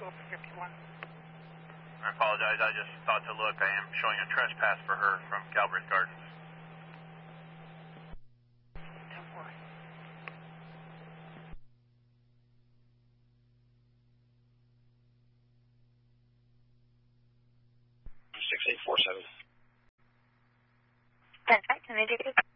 Go for 51. I apologize. I just thought to look. I am showing a trespass for her from Galbraith Gardens. 10-4. 6847. 10-5, can I take it?